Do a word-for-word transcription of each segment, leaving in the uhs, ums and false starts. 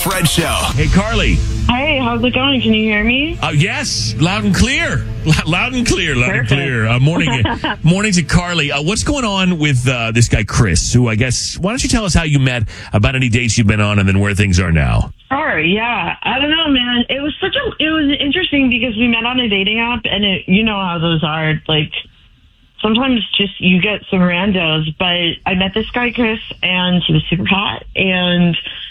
Fred Show. Hey, Carly. Hey, how's it going? Can you hear me? Uh, yes, loud and clear. L- loud and clear, loud Perfect. and clear. Uh, morning, morning to Carly. Uh, what's going on with uh, this guy, Chris, who I guess, why don't you tell us how you met, about any dates you've been on, and then where things are now? Sure, yeah. I don't know, man. It was such a, it was interesting because we met on a dating app, and it, you know how those are. Like, sometimes just you get some randos, but I met this guy, Chris, and he was super hot, and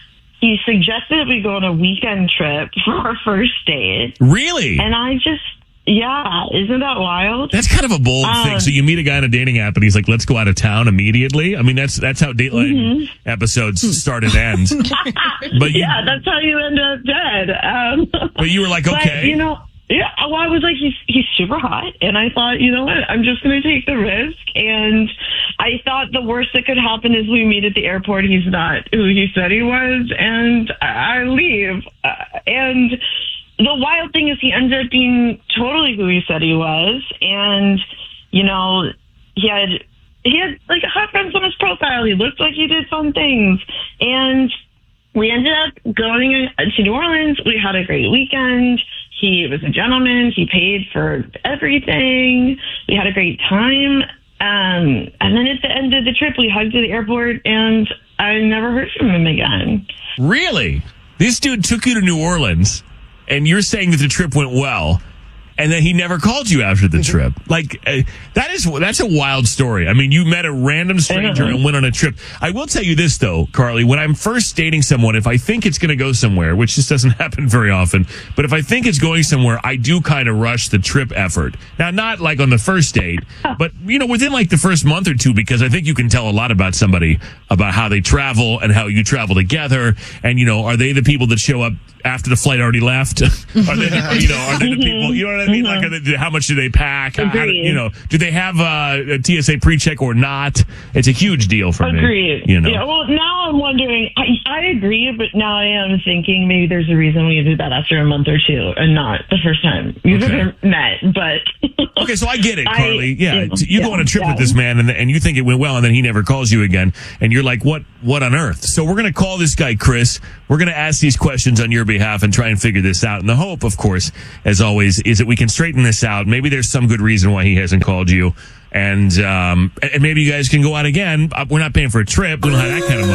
he suggested that we go on a weekend trip for our first date. Really? And I just, yeah, isn't that wild? That's kind of a bold Um, thing. So you meet a guy on a dating app, and he's like, "Let's go out of town immediately." I mean, that's that's how Dateline Mm-hmm. episodes start and end. But you, Yeah, that's how you end up dead. Um, but you were like, But, okay, you know, yeah, well, I was like, he's he's super hot, and I thought, you know what, I'm just going to take the risk. And I thought the worst that could happen is we meet at the airport. He's not who he said he was, and I I leave. Uh, and the wild thing is, he ended up being totally who he said he was, and you know, he had he had like hot friends on his profile. He looked like he did fun things, and we ended up going to New Orleans. We had a great weekend. He was a gentleman. He paid for everything. We had a great time. Um, and then at the end of the trip, we hugged at the airport, and I never heard from him again. really? This dude took you to New Orleans, and you're saying that the trip went well, and then he never called you after the trip. Like, uh, that is, that's a wild story. I mean, you met a random stranger I know. and went on a trip. I will tell you this, though, Carly, when I'm first dating someone, if I think it's going to go somewhere, which just doesn't happen very often, but if I think it's going somewhere, I do kind of rush the trip effort. Now, not like on the first date, but, you know, within like the first month or two, because I think you can tell a lot about somebody, about how they travel and how you travel together. And, you know, are they the people that show up after the flight already left? Are they, the, you know, are they the people, you know what I mean? Like, are they, how much do they pack? How, how do, Agreed. you know, do they have uh, a T S A pre-check or not? It's a huge deal for me. Agreed. You know, Yeah, well, now I'm wondering, I, I agree, but now I am thinking maybe there's a reason we did that after a month or two and not the first time we've Okay. ever met. But okay, so I get it, I- Carly. yeah, yeah, you go yeah, on a trip yeah. with this man, and and you think it went well, and then he never calls you again, and you're like, what, what on earth? So we're gonna call this guy Chris. We're gonna ask these questions on your behalf and try and figure this out. And the hope, of course, as always, is that we can straighten this out. Maybe there's some good reason why he hasn't called you, and um, and maybe you guys can go out again. Uh, We're not paying for a trip. We don't have that kind of money.